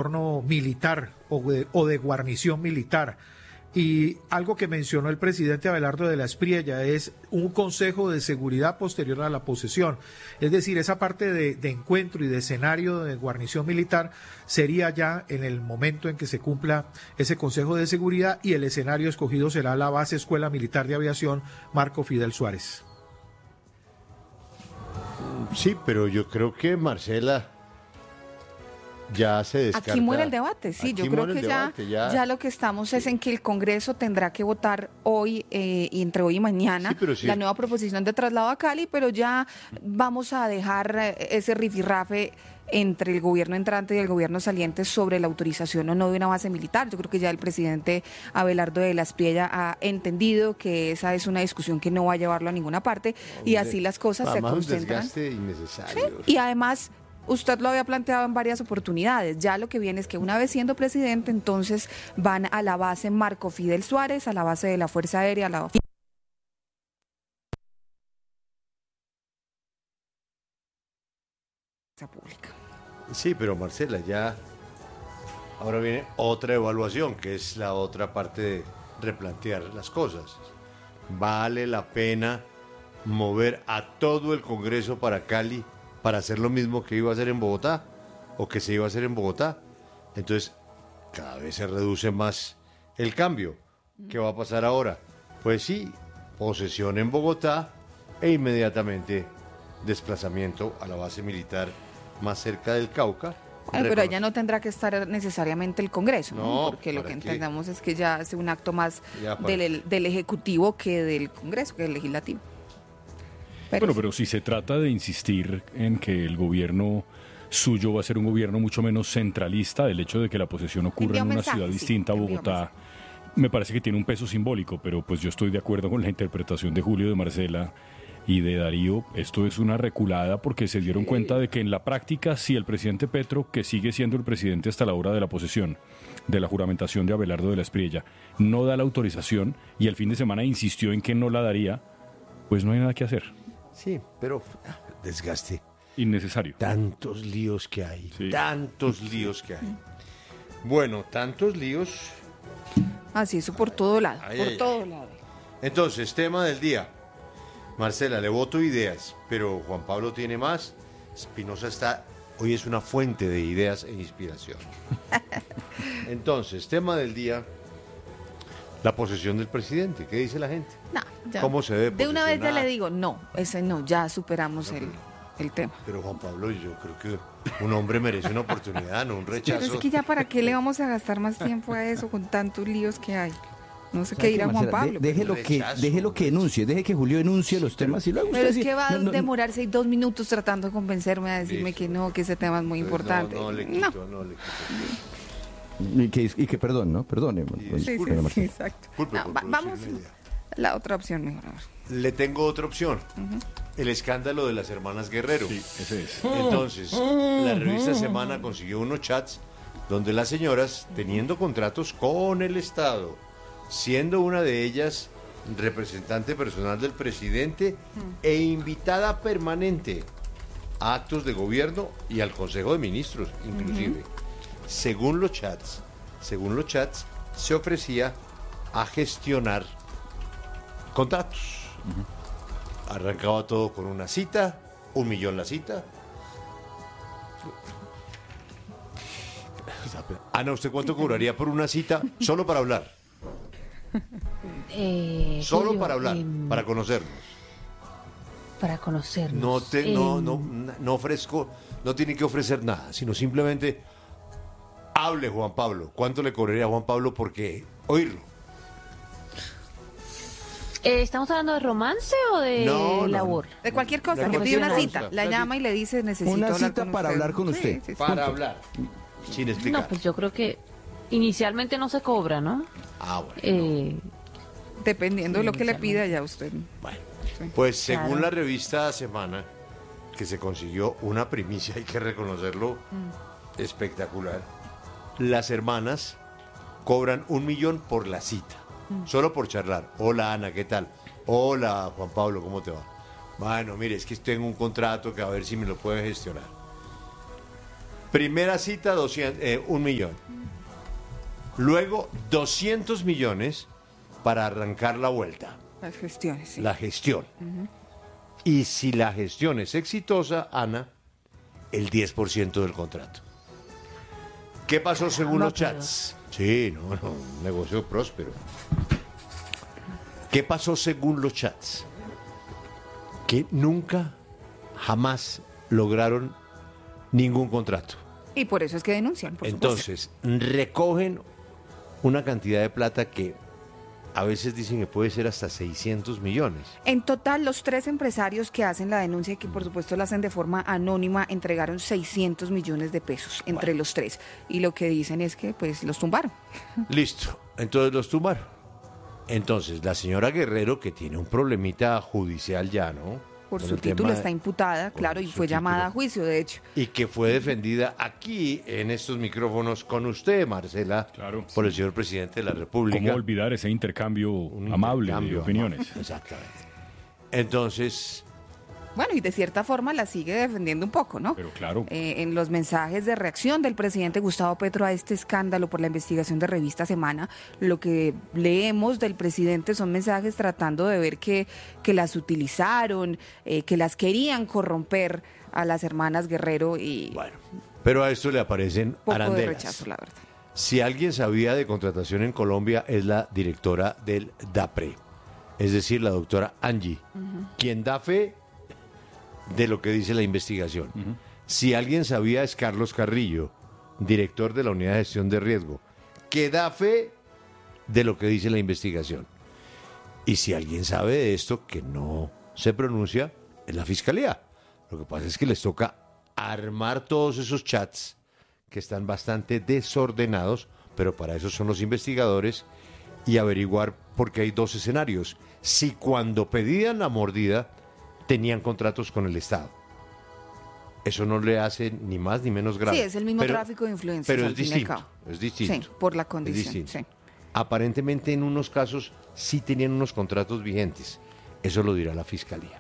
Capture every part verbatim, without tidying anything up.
entorno militar o de, o de guarnición militar. Y algo que mencionó el presidente Abelardo de la Espriella es un consejo de seguridad posterior a la posesión. Es decir, esa parte de, de encuentro y de escenario de guarnición militar sería ya en el momento en que se cumpla ese consejo de seguridad, y el escenario escogido será la base Escuela Militar de Aviación Marco Fidel Suárez. Sí, pero yo creo que Marcela ya se descarta. Aquí muere el debate, sí, Aquí yo creo que ya, debate, ya... ya lo que estamos es en que el Congreso tendrá que votar hoy, eh, y entre hoy y mañana, sí, sí. la nueva proposición de traslado a Cali, pero ya vamos a dejar ese rifirrafe entre el gobierno entrante y el gobierno saliente sobre la autorización o no de una base militar. Yo creo que ya el presidente Abelardo de la Espriella ha entendido que esa es una discusión que no va a llevarlo a ninguna parte. Hombre, y así las cosas además se concentran. Un desgaste innecesario. Sí, y además usted lo había planteado en varias oportunidades. Ya lo que viene es que una vez siendo presidente, entonces van a la base Marco Fidel Suárez, a la base de la Fuerza Aérea, a la pública. Sí, pero Marcela, ya ahora viene otra evaluación, que es la otra parte de replantear las cosas. ¿Vale la pena mover a todo el Congreso para Cali para hacer lo mismo que iba a hacer en Bogotá o que se iba a hacer en Bogotá? Entonces, cada vez se reduce más el cambio. ¿Qué va a pasar ahora? Pues sí, posesión en Bogotá e inmediatamente desplazamiento a la base militar más cerca del Cauca. Ay, pero ella no tendrá que estar necesariamente el Congreso, ¿no? No, porque lo que qué? entendamos es que ya hace un acto más para... del, del Ejecutivo que del Congreso, que del Legislativo. Pero bueno, pero si se trata de insistir en que el gobierno suyo va a ser un gobierno mucho menos centralista, el hecho de que la posesión ocurra en una mensaje, ciudad sí, distinta a Bogotá, me parece que tiene un peso simbólico, pero pues yo estoy de acuerdo con la interpretación de Julio, de Marcela y de Darío. Esto es una reculada porque se dieron cuenta de que en la práctica, si el presidente Petro, que sigue siendo el presidente hasta la hora de la posesión, de la juramentación de Abelardo de la Espriella, no da la autorización y el fin de semana insistió en que no la daría, pues no hay nada que hacer. Sí, pero desgaste. Innecesario. Tantos líos que hay, sí. tantos líos que hay. Bueno, tantos líos. Así, eso por todo lado, ay, por ay, todo ay. lado. Entonces, tema del día. Marcela, le voto ideas, pero Juan Pablo tiene más. Espinosa está, hoy es una fuente de ideas e inspiración. Entonces, tema del día, la posesión del presidente. ¿Qué dice la gente? No, ya. ¿Cómo se debe De una vez ya posesionar? le digo, no, ese no, ya superamos No, el, pero- el tema. Pero Juan Pablo, yo creo que un hombre merece una oportunidad, no un rechazo. Pero es que ya para qué le vamos a gastar más tiempo a eso con tantos líos que hay. No sé qué dirá Juan Marcela, Pablo. de- déjelo, que, Rechazo, déjelo que enuncie, deje que Julio enuncie los temas y luego Pero usted es sí- que va a no, no, demorarse dos minutos tratando de convencerme a decirme Listo. que no, que ese tema es muy Entonces, importante. No, no le No. quito, no, le quito. Y que, y que perdón, ¿no? Perdone. Sí, Sí, sí, doña sí, Marcela. exacto. Disculpe No, por va- producir vamos la idea. la otra opción mejor. a ver. Le tengo otra opción. El escándalo de las hermanas Guerrero. Sí, ese es. Entonces, la revista Semana consiguió unos chats donde las señoras, teniendo contratos con el Estado, siendo una de ellas representante personal del presidente e invitada permanente a actos de gobierno y al Consejo de Ministros, inclusive. Según los chats, según los chats, se ofrecía a gestionar contratos. Arrancaba todo con una cita, un millón la cita. Ana, ¿usted cuánto cobraría por una cita solo para hablar? Eh, Solo Julio, para hablar, em, para conocernos. para conocernos. No te, no, Em, no, no ofrezco, no tiene que ofrecer nada, sino simplemente hable Juan Pablo. ¿Cuánto le cobraría a Juan Pablo porque oírlo? eh, ¿Estamos hablando de romance o de No, no, labor? De cualquier cosa, De que pide una cualquier cita, cosa. la Una llama y le dice necesito Una hablar cita con para usted. hablar con Sí, usted. sí, sí. Para hablar, sin explicar. No, pues yo creo que inicialmente no se cobra, ¿no? Ah, bueno. Eh, Dependiendo de lo que le Inicialmente. pida ya usted. Bueno, pues según Claro. la revista Semana, que se consiguió una primicia, hay que reconocerlo, espectacular, las hermanas cobran un millón por la cita, solo por charlar. Hola Ana, ¿qué tal? Hola Juan Pablo, ¿cómo te va? Bueno, mire, es que tengo un contrato que a ver si me lo pueden gestionar. Primera cita, doscientos, eh, un millón. Luego, doscientos millones para arrancar la vuelta. Las gestiones, sí. La gestión. Y si la gestión es exitosa, Ana, el diez por ciento del contrato. ¿Qué pasó según Caramba, los chats? Sí, no, no, un negocio próspero. ¿Qué pasó según los chats? Que nunca, jamás lograron ningún contrato. Y por eso es que denuncian, por supuesto. Entonces, recogen una cantidad de plata que a veces dicen que puede ser hasta seiscientos millones. En total, los tres empresarios que hacen la denuncia, que por supuesto la hacen de forma anónima, entregaron seiscientos millones de pesos entre Bueno. los tres. Y lo que dicen es que pues los tumbaron. Listo, entonces los tumbaron. Entonces, la señora Guerrero, que tiene un problemita judicial ya, ¿no? Por Con su el título tema de- está imputada, por claro, y su fue llamada título. a juicio, de hecho. Y que fue defendida aquí, en estos micrófonos, con usted, Marcela, Claro. por el señor presidente de la República. ¿Cómo olvidar ese intercambio Un amable intercambio de opiniones? amable. Exactamente. Entonces, Bueno, y de cierta forma la sigue defendiendo un poco, ¿no? Pero claro. Eh, en los mensajes de reacción del presidente Gustavo Petro a este escándalo por la investigación de Revista Semana, lo que leemos del presidente son mensajes tratando de ver que, que las utilizaron, eh, que las querían corromper a las hermanas Guerrero y bueno, pero a esto le aparecen poco de arandelas. rechazo, la verdad. Si alguien sabía de contratación en Colombia es la directora del DAPRE, es decir, la doctora Angie, quien da fe de lo que dice la investigación. Si alguien sabía es Carlos Carrillo, director de la Unidad de Gestión de Riesgo, que da fe de lo que dice la investigación. Y si alguien sabe de esto que no se pronuncia, es la Fiscalía. Lo que pasa es que les toca armar todos esos chats que están bastante desordenados, pero para eso son los investigadores, y averiguar, porque hay dos escenarios. Si cuando pedían la mordida tenían contratos con el Estado. Eso no le hace ni más ni menos grave. Sí, es el mismo Pero- tráfico de influencias. Pero al es fin y al distinto, cabo. es distinto. Sí, por la Es condición. distinto. Sí. Aparentemente en unos casos sí tenían unos contratos vigentes. Eso lo dirá la Fiscalía.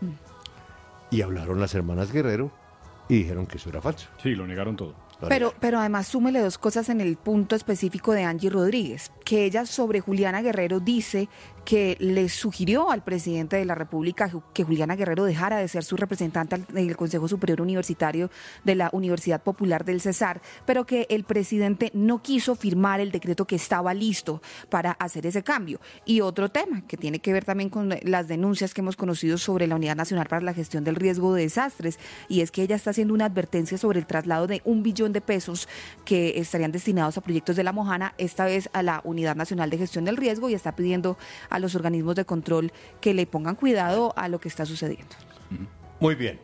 Mm. Y hablaron las hermanas Guerrero y dijeron que eso era falso. Sí, lo negaron todo. Lo Pero, negaron. pero además súmele dos cosas en el punto específico de Angie Rodríguez, que ella sobre Juliana Guerrero dice que le sugirió al presidente de la República que Juliana Guerrero dejara de ser su representante en el Consejo Superior Universitario de la Universidad Popular del Cesar, pero que el presidente no quiso firmar el decreto que estaba listo para hacer ese cambio. Y otro tema que tiene que ver también con las denuncias que hemos conocido sobre la Unidad Nacional para la Gestión del Riesgo de Desastres, y es que ella está haciendo una advertencia sobre el traslado de un billón de pesos que estarían destinados a proyectos de la Mojana, esta vez a la Unidad Nacional de Gestión del Riesgo, y está pidiendo a los organismos de control que le pongan cuidado a lo que está sucediendo. Muy bien.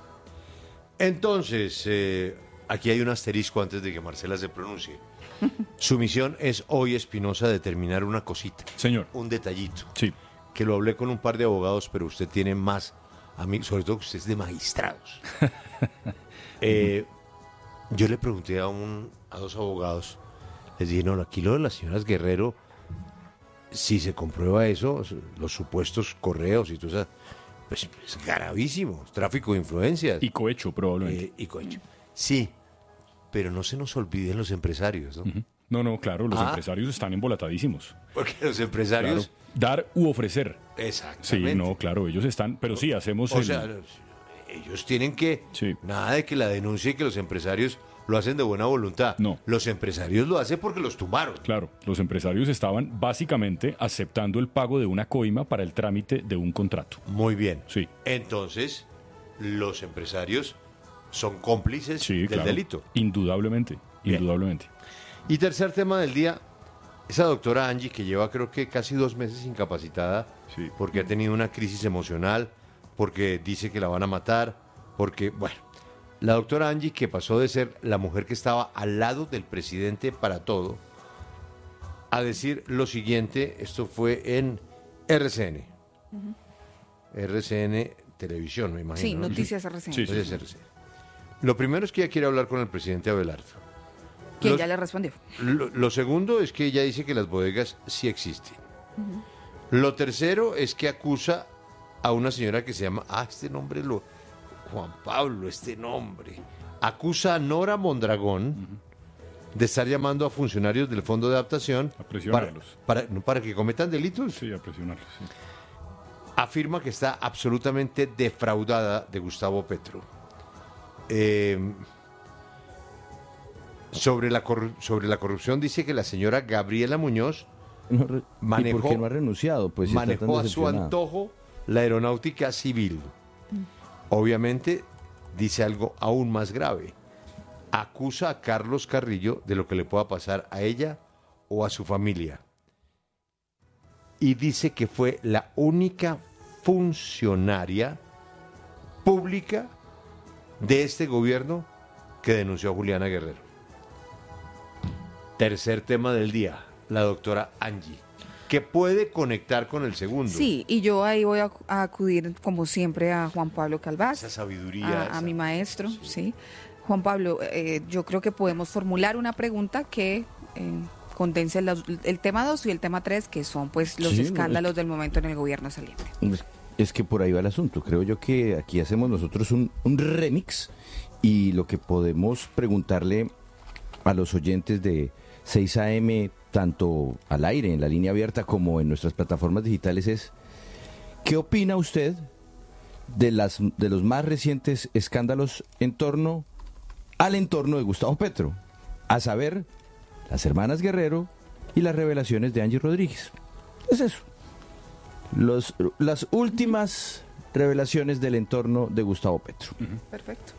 Entonces, eh, aquí hay un asterisco antes de que Marcela se pronuncie. Su misión es hoy, Espinosa, determinar una cosita, Señor, un detallito, sí. que lo hablé con un par de abogados, pero usted tiene más, a mí, sobre todo que usted es de magistrados. Eh, yo le pregunté a, un, a dos abogados, les dije, no, aquí lo de las señoras Guerrero, si se comprueba eso, los supuestos correos y todo eso, pues es gravísimo, tráfico de influencias. Y cohecho, probablemente. Eh, y cohecho. Sí, pero no se nos olviden los empresarios, ¿no? Ujú. No, no, claro, los Ah. empresarios están embolatadísimos. Porque los Claro. empresarios... Dar u ofrecer. Sí, Exactamente. no, claro, ellos están, pero sí, hacemos O el- sea, ellos tienen que... Sí. Nada de que la denuncia y que los empresarios lo hacen de buena voluntad. No. Los empresarios lo hacen porque los tumbaron. Claro, los empresarios estaban básicamente aceptando el pago de una coima para el trámite de un contrato. Muy bien. Sí. Entonces, los empresarios son cómplices Sí, del claro. delito. Indudablemente, Bien. indudablemente. Y tercer tema del día, esa doctora Angie, que lleva creo que casi dos meses incapacitada, Sí. porque ha tenido una crisis emocional, porque dice que la van a matar, porque, bueno, la doctora Angie, que pasó de ser la mujer que estaba al lado del presidente para todo, a decir lo siguiente, esto fue en R C N. R C N Televisión, me imagino. Sí, ¿no? noticias R C N. Sí, sí. Entonces, R C N. Lo primero es que ella quiere hablar con el presidente Abelardo. Quien Los- ya le respondió. Lo, lo segundo es que ella dice que las bodegas sí existen. Lo tercero es que acusa a una señora que se llama, ah, este nombre lo, Juan Pablo, este nombre, acusa a Nora Mondragón uh-huh. de estar llamando a funcionarios del Fondo de Adaptación a presionarlos. Para, para, para que cometan delitos. Sí, a presionarlos. Sí. Afirma que está absolutamente defraudada de Gustavo Petro. Eh, sobre, la corru- sobre la corrupción dice que la señora Gabriela Muñoz no re- manejó, ¿Y por qué no ha renunciado? Pues si está tan manejó a su decepcionada. antojo la aeronáutica civil. Obviamente dice algo aún más grave. Acusa a Carlos Carrillo de lo que le pueda pasar a ella o a su familia. Y dice que fue la única funcionaria pública de este gobierno que denunció a Juliana Guerrero. Tercer tema del día, la doctora Angie, que puede conectar con el segundo. Sí, y yo ahí voy a, a acudir, como siempre, a Juan Pablo Calvás, Esa sabiduría. a, esa... a mi maestro, sí. Sí. Juan Pablo, eh, yo creo que podemos formular una pregunta que eh, condense los- el tema dos y el tema tres, que son pues los Sí, escándalos es- del momento en el gobierno saliente. Es, es que por ahí va el asunto. Creo yo que aquí hacemos nosotros un, un remix y lo que podemos preguntarle a los oyentes de seis A M, tanto al aire, en la línea abierta, como en nuestras plataformas digitales, es ¿qué opina usted de, las, de los más recientes escándalos en torno al entorno de Gustavo Petro? A saber, las hermanas Guerrero y las revelaciones de Angie Rodríguez. Es eso. Los, las últimas revelaciones del entorno de Gustavo Petro. Perfecto.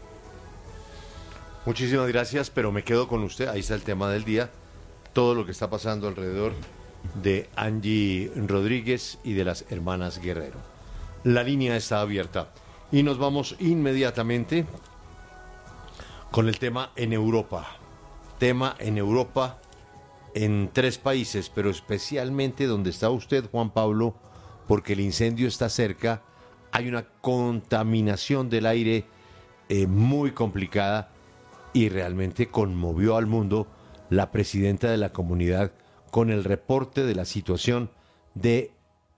Muchísimas gracias, pero me quedo con usted. Ahí está el tema del día. Todo lo que está pasando alrededor de Angie Rodríguez y de las hermanas Guerrero. La línea está abierta. Y nos vamos inmediatamente con el tema en Europa. Tema en Europa en tres países, pero especialmente donde está usted, Juan Pablo, porque el incendio está cerca. Hay una contaminación del aire eh, muy complicada y realmente conmovió al mundo la presidenta de la comunidad con el reporte de la situación de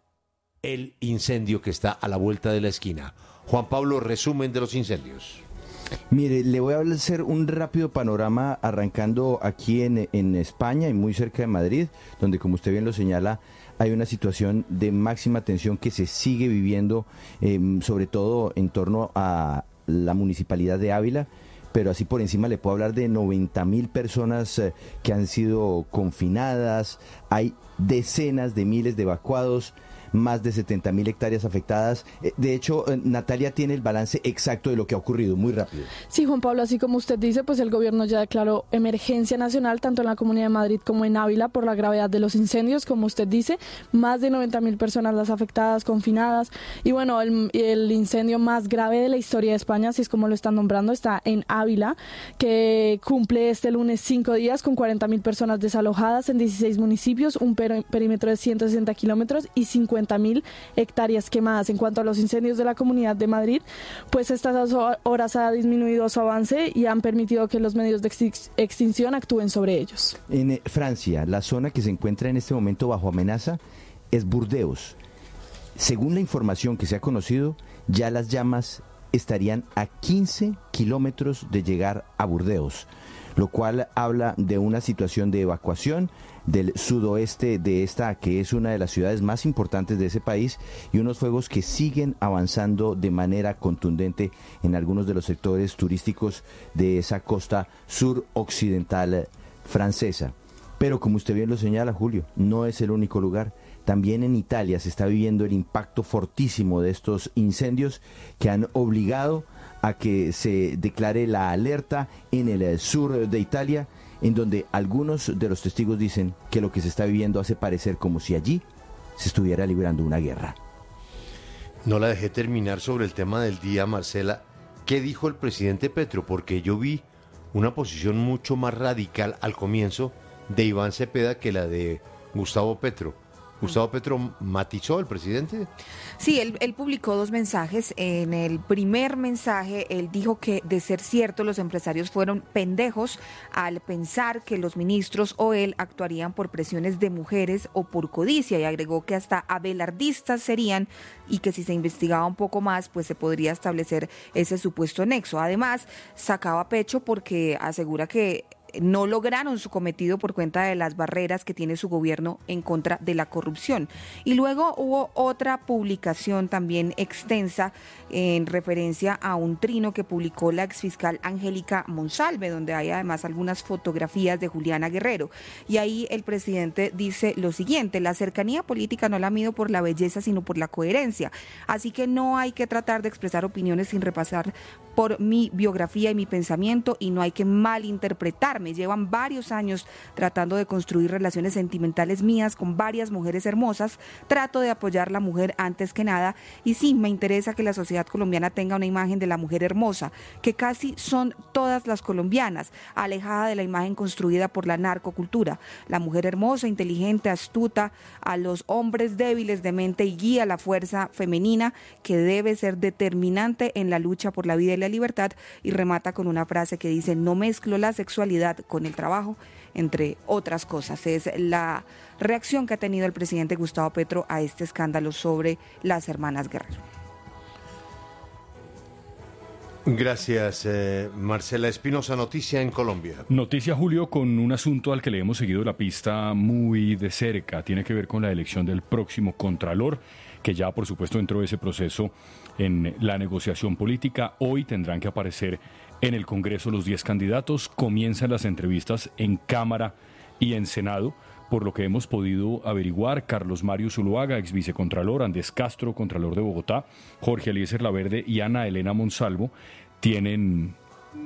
el incendio que está a la vuelta de la esquina. Juan Pablo, resumen de los incendios. Mire, le voy a hacer un rápido panorama arrancando aquí en, en España y muy cerca de Madrid, donde, como usted bien lo señala, hay una situación de máxima tensión que se sigue viviendo, eh, sobre todo en torno a la municipalidad de Ávila. Pero así por encima le puedo hablar de noventa mil personas eh, que han sido confinadas, hay decenas de miles de evacuados, más de setenta mil hectáreas afectadas. Eh, de hecho, eh, Natalia tiene el balance exacto de lo que ha ocurrido, muy rápido. Sí, Juan Pablo, así como usted dice, pues el gobierno ya declaró emergencia nacional tanto en la Comunidad de Madrid como en Ávila por la gravedad de los incendios, como usted dice, más de noventa mil personas las afectadas, confinadas, y bueno, el, el incendio más grave de la historia de España, así es como lo están nombrando, está en Ávila, que cumple este lunes cinco días con cuarenta mil personas desalojadas en dieciséis municipios, un per- perímetro de ciento sesenta kilómetros y cincuenta mil hectáreas quemadas. En cuanto a los incendios de la Comunidad de Madrid, pues estas horas ha disminuido su avance y han permitido que los medios de extin- extinción actúen sobre ellos. En eh, Francia, la zona que se encuentra en este momento bajo amenaza es Burdeos. Según la información que se ha conocido, ya las llamas estarían a quince kilómetros de llegar a Burdeos, lo cual habla de una situación de evacuación del sudoeste de esta, que es una de las ciudades más importantes de ese país, y unos fuegos que siguen avanzando de manera contundente en algunos de los sectores turísticos de esa costa suroccidental francesa. Pero como usted bien lo señala, Julio, no es el único lugar. También en Italia se está viviendo el impacto fortísimo de estos incendios que han obligado a que se declare la alerta en el sur de Italia, en donde algunos de los testigos dicen que lo que se está viviendo hace parecer como si allí se estuviera librando una guerra. No la dejé terminar sobre el tema del día, Marcela. ¿Qué dijo el presidente Petro? Porque yo vi una posición mucho más radical al comienzo de Iván Cepeda que la de Gustavo Petro. Gustavo Petro matizó el presidente. Sí, él, él publicó dos mensajes. En el primer mensaje, él dijo que, de ser cierto, los empresarios fueron pendejos al pensar que los ministros o él actuarían por presiones de mujeres o por codicia, y agregó que hasta abelardistas serían, y que si se investigaba un poco más, pues se podría establecer ese supuesto nexo. Además, sacaba pecho porque asegura que no lograron su cometido por cuenta de las barreras que tiene su gobierno en contra de la corrupción. Y luego hubo otra publicación también extensa en referencia a un trino que publicó la exfiscal Angélica Monsalve, donde hay además algunas fotografías de Juliana Guerrero. Y ahí el presidente dice lo siguiente: la cercanía política no la mido por la belleza, sino por la coherencia. Así que no hay que tratar de expresar opiniones sin repasar por mi biografía y mi pensamiento, y no hay que malinterpretarme. Llevan varios años tratando de construir relaciones sentimentales mías con varias mujeres hermosas. Trato de apoyar la mujer antes que nada, y sí, me interesa que la sociedad colombiana tenga una imagen de la mujer hermosa, que casi son todas las colombianas, alejada de la imagen construida por la narcocultura. La mujer hermosa, inteligente, astuta, a los hombres débiles de mente, y guía la fuerza femenina que debe ser determinante en la lucha por la vida y la libertad. Y remata con una frase que dice: no mezclo la sexualidad con el trabajo, entre otras cosas. Es la reacción que ha tenido el presidente Gustavo Petro a este escándalo sobre las hermanas Guerrero. Gracias, eh, Marcela Espinosa. Noticia en Colombia. Noticia, Julio, con un asunto al que le hemos seguido la pista muy de cerca. Tiene que ver con la elección del próximo Contralor, que ya por supuesto entró ese proceso en la negociación política. Hoy tendrán que aparecer en el Congreso los diez candidatos. Comienzan las entrevistas en Cámara y en Senado. Por lo que hemos podido averiguar, Carlos Mario Zuluaga, ex vicecontralor, Andrés Castro, contralor de Bogotá, Jorge Eliezer Laverde y Ana Elena Monsalvo tienen,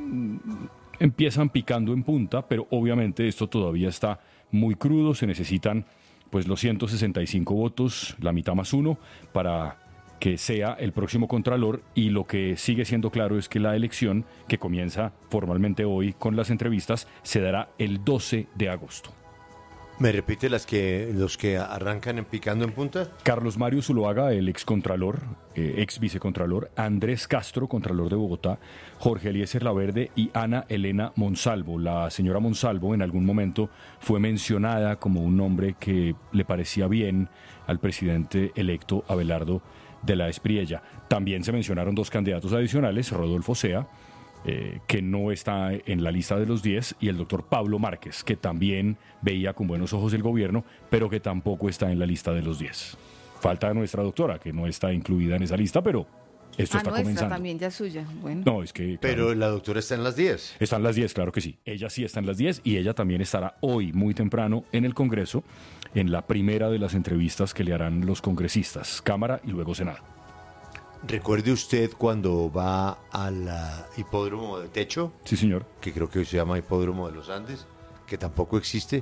empiezan picando en punta, pero obviamente esto todavía está muy crudo. Se necesitan pues los ciento sesenta y cinco votos, la mitad más uno, para que sea el próximo Contralor, y lo que sigue siendo claro es que la elección, que comienza formalmente hoy con las entrevistas, se dará el doce de agosto. ¿Me repite las que los que arrancan en picando en punta? Carlos Mario Zuluaga, el ex contralor, eh, ex vicecontralor, Andrés Castro, contralor de Bogotá, Jorge Eliezer Laverde y Ana Elena Monsalvo. La señora Monsalvo en algún momento fue mencionada como un nombre que le parecía bien al presidente electo Abelardo de la Espriella. También se mencionaron dos candidatos adicionales, Rodolfo Sea, Eh, que no está en la lista de los diez, y el doctor Pablo Márquez, que también veía con buenos ojos el gobierno, pero que tampoco está en la lista de los diez. Falta nuestra doctora, que no está incluida en esa lista, pero esto ah, está nuestra comenzando. También ya suya. Bueno. No, es que... Claro, pero la doctora está en las diez. Están las diez, claro que sí. Ella sí está en las diez, y ella también estará hoy muy temprano en el Congreso, en la primera de las entrevistas que le harán los congresistas, Cámara y luego Senado. Recuerde usted cuando va al uh, hipódromo de techo. Sí, señor. Que creo que hoy se llama hipódromo de los Andes, que tampoco existe.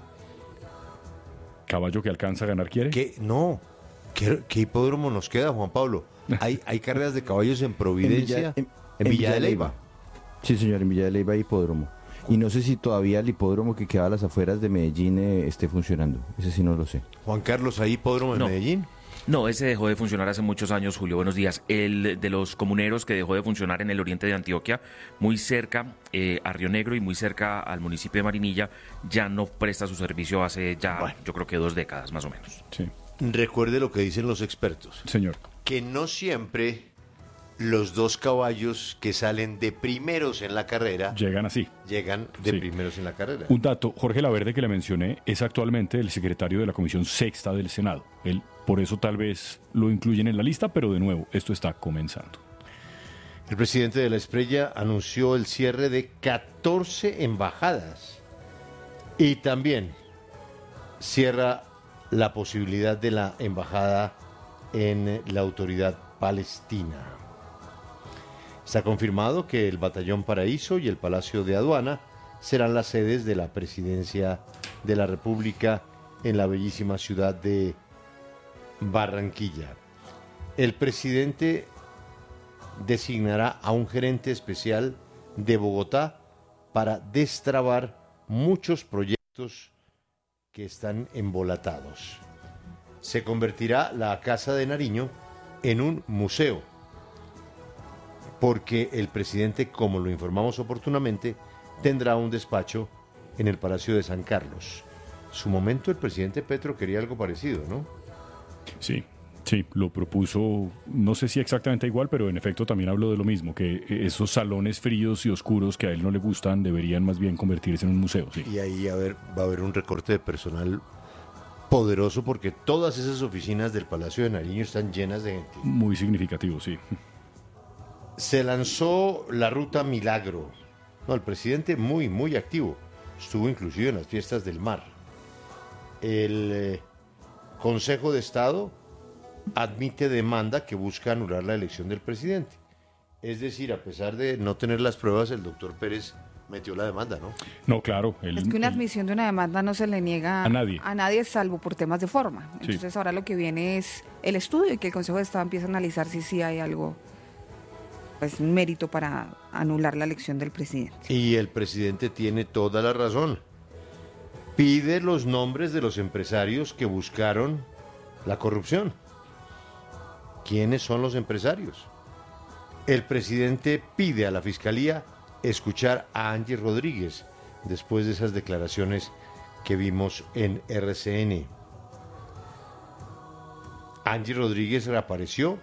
¿Caballo que alcanza a ganar quiere? ¿Qué? No. ¿Qué, qué hipódromo nos queda, Juan Pablo? ¿Hay, hay carreras de caballos en Providencia? En Villa, en, ¿En en Villa de Leyva? Sí, señor, en Villa de Leyva hay hipódromo. Y no sé si todavía el hipódromo que queda a las afueras de Medellín eh, esté funcionando. Ese sí no lo sé. Juan Carlos, ¿hay hipódromo en No. Medellín? No, ese dejó de funcionar hace muchos años, Julio. Buenos días. El de los comuneros que dejó de funcionar en el oriente de Antioquia, muy cerca eh, a Río Negro y muy cerca al municipio de Marinilla, ya no presta su servicio hace ya, bueno, yo creo que dos décadas más o menos. Sí. Recuerde lo que dicen los expertos. Señor. Que no siempre los dos caballos que salen de primeros en la carrera Llegan así. llegan de Sí. primeros en la carrera. Un dato, Jorge Laverde, que le mencioné, es actualmente el secretario de la Comisión Sexta del Senado. Él, por eso tal vez lo incluyen en la lista, pero de nuevo, esto está comenzando. El presidente de la Espriella anunció el cierre de catorce embajadas y también cierra la posibilidad de la embajada en la Autoridad Palestina. Está confirmado que el Batallón Paraíso y el Palacio de Aduana serán las sedes de la Presidencia de la República en la bellísima ciudad de Barranquilla. El presidente designará a un gerente especial de Bogotá para destrabar muchos proyectos que están embolatados. se convertirá la Casa de Nariño en un museo, porque el presidente, como lo informamos oportunamente, tendrá un despacho en el Palacio de San Carlos. Su momento el presidente Petro quería algo parecido, ¿no? Sí, sí, lo propuso, no sé si exactamente igual, pero en efecto también habló de lo mismo, que esos salones fríos y oscuros que a él no le gustan deberían más bien convertirse en un museo. Sí. Y ahí a ver, va a haber un recorte de personal poderoso porque todas esas oficinas del Palacio de Nariño están llenas de gente. Muy significativo, sí. Se lanzó la ruta Milagro. No, el presidente muy, muy activo. Estuvo inclusive en las fiestas del mar. El eh, Consejo de Estado admite demanda que busca anular la elección del presidente. Es decir, a pesar de no tener las pruebas, el doctor Pérez metió la demanda, ¿no? No, claro. El, es que una el, admisión de una demanda no se le niega a nadie, a nadie salvo por temas de forma. Entonces sí. Ahora lo que viene es el estudio y que el Consejo de Estado empiece a analizar si sí hay algo, pues un mérito para anular la elección del presidente. Y el presidente tiene toda la razón. Pide los nombres de los empresarios que buscaron la corrupción. ¿Quiénes son los empresarios? El presidente pide a la Fiscalía escuchar a Angie Rodríguez después de esas declaraciones que vimos en R C N. Angie Rodríguez reapareció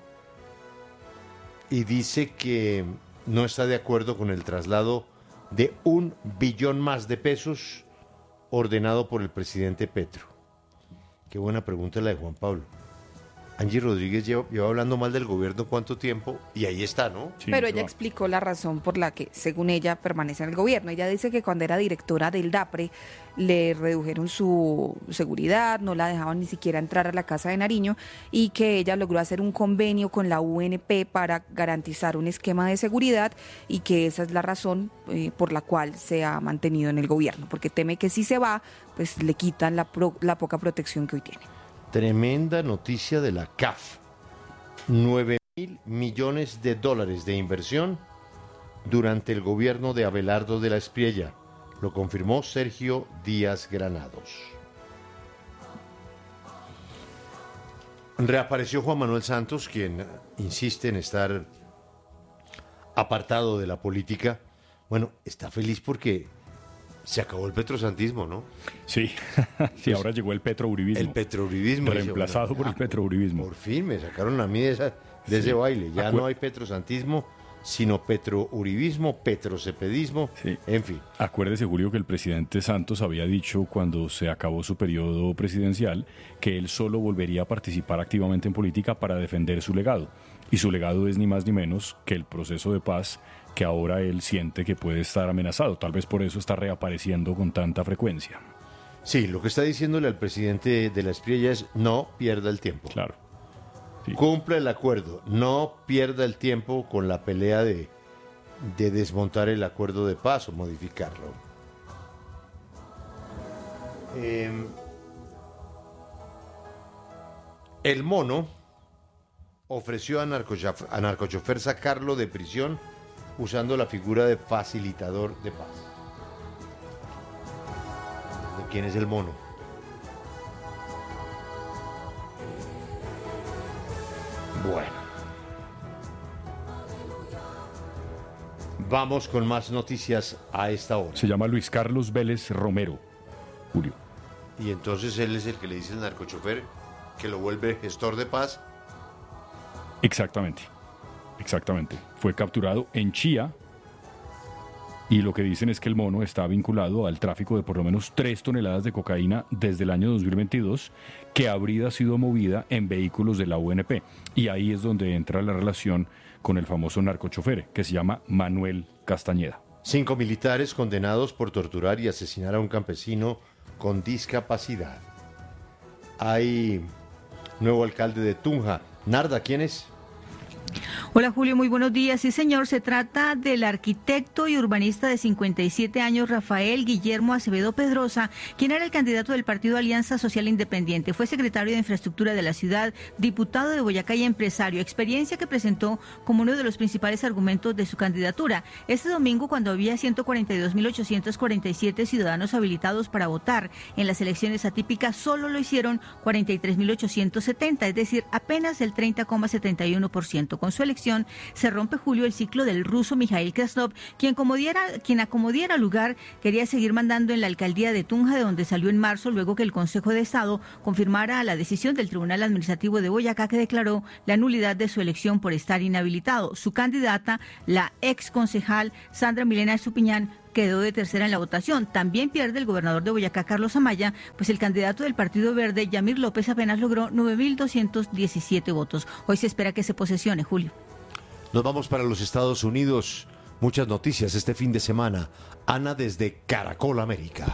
y dice que no está de acuerdo con el traslado de un billón más de pesos ordenado por el presidente Petro. Qué buena pregunta la de Juan Pablo. Angie Rodríguez lleva, lleva hablando mal del gobierno cuánto tiempo y ahí está, ¿no? Sí, pero ella va. explicó la razón por la que, según ella, permanece en el gobierno. Ella dice que cuando era directora del DAPRE le redujeron su seguridad, no la dejaban ni siquiera entrar a la Casa de Nariño y que ella logró hacer un convenio con la U N P para garantizar un esquema de seguridad y que esa es la razón eh, por la cual se ha mantenido en el gobierno, porque teme que si se va, pues le quitan la, pro, la poca protección que hoy tiene. Tremenda noticia de la C A F. nueve mil millones de dólares de inversión durante el gobierno de Abelardo de la Espriella. Lo confirmó Sergio Díaz Granados. Reapareció Juan Manuel Santos, quien insiste en estar apartado de la política. Bueno, está feliz porque se acabó el petrosantismo, ¿no? Sí, sí, ahora llegó el petrouribismo. El petrouribismo. Reemplazado dice, bueno, por el petrouribismo. Por fin me sacaron a mí de, esa, de sí. ese baile. Ya Acu- no hay petrosantismo, sino petrouribismo, petrocepedismo, sí. En fin. Acuérdese, Julio, que el presidente Santos había dicho cuando se acabó su periodo presidencial que él solo volvería a participar activamente en política para defender su legado. Y su legado es ni más ni menos que el proceso de paz que ahora él siente que puede estar amenazado. Tal vez por eso está reapareciendo con tanta frecuencia. Sí, lo que está diciéndole al presidente de la Espriella es no pierda el tiempo. Claro. Sí. Cumpla el acuerdo, no pierda el tiempo con la pelea de, de desmontar el acuerdo de paz o modificarlo. Eh, el mono ofreció a, narcochofer, a narcochofer sacarlo de prisión usando la figura de facilitador de paz. ¿De quién es el mono? Bueno. Vamos con más noticias a esta hora. Se llama Luis Carlos Vélez Romero, Julio. Y entonces él es el que le dice al narcochofer que lo vuelve gestor de paz. Exactamente. Exactamente. Fue capturado en Chía y lo que dicen es que el mono está vinculado al tráfico de por lo menos tres toneladas de cocaína desde el año dos mil veintidós que habría sido movida en vehículos de la U N P. Y ahí es donde entra la relación con el famoso narcochofer que se llama Manuel Castañeda. Cinco militares condenados por torturar y asesinar a un campesino con discapacidad. Hay nuevo alcalde de Tunja. Narda, ¿quién es? Hola Julio, muy buenos días. Sí señor, se trata del arquitecto y urbanista de cincuenta y siete años Rafael Guillermo Acevedo Pedrosa, quien era el candidato del partido Alianza Social Independiente. Fue secretario de Infraestructura de la ciudad, diputado de Boyacá y empresario, experiencia que presentó como uno de los principales argumentos de su candidatura. Este domingo, cuando había ciento cuarenta y dos mil ochocientos cuarenta y siete ciudadanos habilitados para votar en las elecciones atípicas, solo lo hicieron cuarenta y tres mil ochocientos setenta, es decir, apenas el treinta coma setenta y uno por ciento. Con su elección se rompe, Julio, el ciclo del ruso Mijail Krasnov, quien, como diera, quien a como diera lugar quería seguir mandando en la alcaldía de Tunja, de donde salió en marzo, luego que el Consejo de Estado confirmara la decisión del Tribunal Administrativo de Boyacá, que declaró la nulidad de su elección por estar inhabilitado. Su candidata, la ex concejal Sandra Milena Estupiñán, quedó de tercera en la votación. También pierde el gobernador de Boyacá, Carlos Amaya, pues el candidato del Partido Verde, Yamir López, apenas logró nueve mil doscientos diecisiete votos. Hoy se espera que se posesione, Julio. Nos vamos para los Estados Unidos. Muchas noticias este fin de semana. Ana desde Caracol América.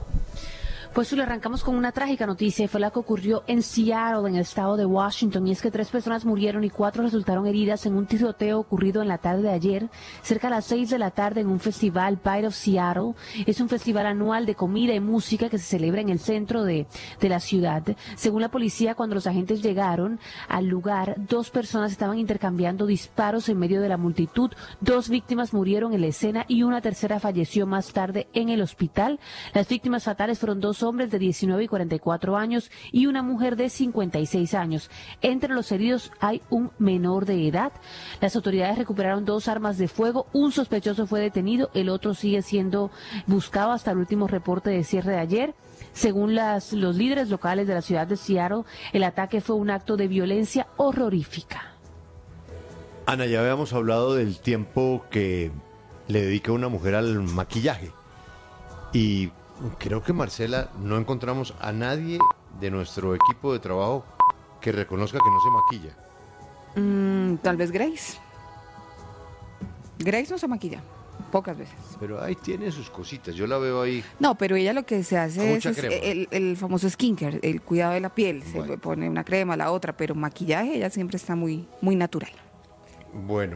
Pues le arrancamos con una trágica noticia, fue la que ocurrió en Seattle, en el estado de Washington, y es que tres personas murieron y cuatro resultaron heridas en un tiroteo ocurrido en la tarde de ayer, cerca a las seis de la tarde, en un festival, Pride of Seattle. Es un festival anual de comida y música que se celebra en el centro de, de la ciudad. Según la policía, cuando los agentes llegaron al lugar, dos personas estaban intercambiando disparos en medio de la multitud. Dos víctimas murieron en la escena y una tercera falleció más tarde en el hospital. Las víctimas fatales fueron dos hombres de diecinueve y cuarenta y cuatro años y una mujer de cincuenta y seis años. Entre los heridos hay un menor de edad. Las autoridades recuperaron dos armas de fuego, un sospechoso fue detenido, el otro sigue siendo buscado hasta el último reporte de cierre de ayer. Según las, los líderes locales de la ciudad de Seattle, el ataque fue un acto de violencia horrorífica. Ana, ya habíamos hablado del tiempo que le dedica una mujer al maquillaje y creo que, Marcela, no encontramos a nadie de nuestro equipo de trabajo que reconozca que no se maquilla. Mm, tal vez Grace. Grace no se maquilla, pocas veces. Pero ahí tiene sus cositas, yo la veo ahí. No, pero ella lo que se hace es, es el, el famoso skincare, el cuidado de la piel. Bueno. Se pone una crema, la otra, pero maquillaje ella siempre está muy, muy natural. Bueno.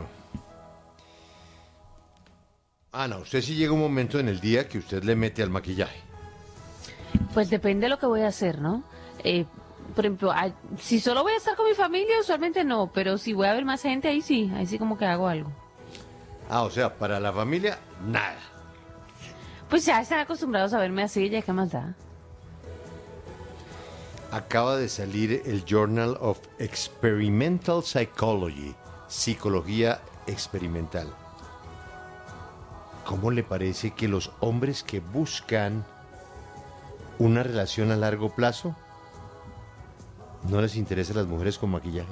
Ana, usted sí llega un momento en el día que usted le mete al maquillaje. Pues depende de lo que voy a hacer, ¿no? Eh, por ejemplo, a, si solo voy a estar con mi familia, usualmente no, pero si voy a ver más gente, ahí sí, ahí sí como que hago algo. Ah, o sea, para la familia, nada. Pues ya están acostumbrados a verme así, ya qué más da. Acaba de salir el Journal of Experimental Psychology, Psicología Experimental. ¿Cómo le parece que los hombres que buscan una relación a largo plazo no les interesa a las mujeres con maquillaje?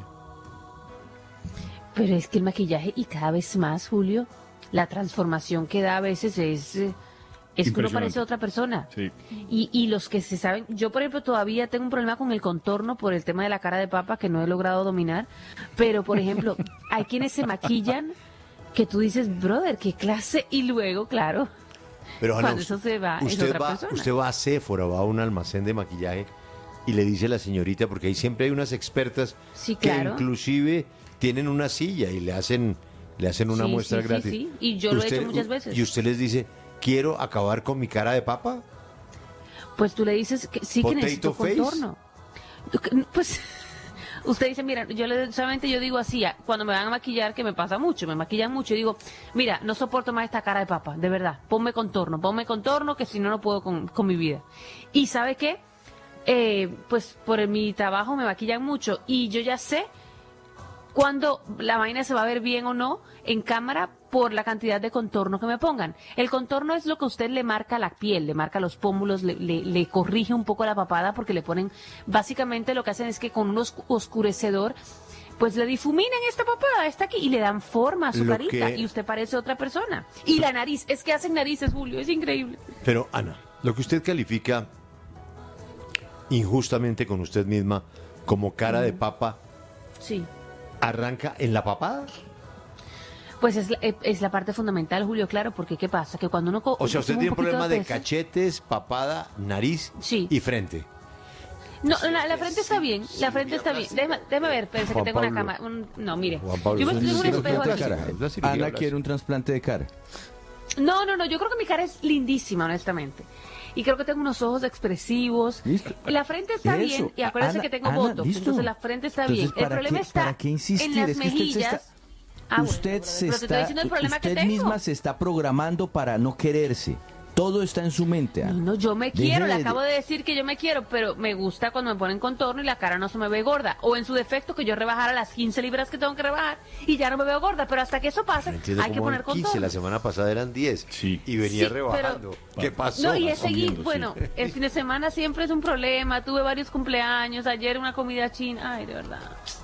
Pero es que el maquillaje, y cada vez más, Julio, la transformación que da a veces es, es que uno parece otra persona. Sí. Y, y los que se saben, yo por ejemplo todavía tengo un problema con el contorno por el tema de la cara de papa que no he logrado dominar, pero por ejemplo, hay quienes se maquillan que tú dices, brother, qué clase, y luego, claro, pero Ana, cuando eso se va, es otra va, persona. Usted va a Sephora, va a un almacén de maquillaje y le dice a la señorita, porque ahí siempre hay unas expertas sí, que claro. inclusive tienen una silla y le hacen le hacen una sí, muestra sí, gratis. Sí, sí, y yo lo he hecho muchas veces. Y usted les dice, quiero acabar con mi cara de papa. Pues tú le dices que sí, que necesito contorno. Pues usted dice, mira, yo le, solamente yo digo así, cuando me van a maquillar, que me pasa mucho, me maquillan mucho, y digo, mira, no soporto más esta cara de papa, de verdad, ponme contorno, ponme contorno, que si no, no puedo con, con mi vida. Y ¿sabe qué? Eh, pues por mi trabajo me maquillan mucho, y yo ya sé cuándo la vaina se va a ver bien o no en cámara por la cantidad de contorno que me pongan. El contorno es lo que usted le marca a la piel, le marca los pómulos, le, le, le corrige un poco la papada porque le ponen, básicamente lo que hacen es que con un oscurecedor pues le difuminan esta papada, está aquí, y le dan forma a su lo carita, que... y usted parece otra persona. Y la nariz, es que hacen narices, Julio, es increíble. Pero Ana, lo que usted califica injustamente con usted misma como cara mm. de papa, sí, ¿arranca en la papada? Pues es la, es la parte fundamental, Julio, claro, porque ¿qué pasa? Que cuando uno... O sea, usted tiene un problema de, de cachetes, papada, nariz sí. y frente. No, la, la frente está bien, la frente está bien. Déjame, déjame ver, pensé que tengo una cama. Un, no, mire. Yo me tengo un espejo aquí. Ana quiere un trasplante de cara. No, no, no, yo creo que mi cara es lindísima, honestamente. Y creo que tengo unos ojos expresivos. ¿Listo? La frente está Eso. bien y acuérdense Ana, que tengo Ana, botox, ¿listo? entonces la frente está Entonces, bien. El problema qué, está ¿para qué insistir? en las Es que usted se mejillas. está, Ah, bueno, usted pero, se pero te estoy está, diciendo el problema que usted tengo. misma se está programando para no quererse. Todo está en su mente, Ana. No, no, yo me Deje quiero, le de- acabo de decir que yo me quiero, pero me gusta cuando me ponen contorno y la cara no se me ve gorda. O en su defecto que yo rebajara las quince libras que tengo que rebajar y ya no me veo gorda. Pero hasta que eso pase, No entiendo hay que cómo poner en quince, contorno. la semana pasada eran diez. Sí. Y venía Sí, rebajando. pero- ¿Qué pasó? No, y he Comiendo, seguido, sí. bueno, el fin de semana siempre es un problema. Tuve varios cumpleaños, ayer una comida china. Ay, de verdad.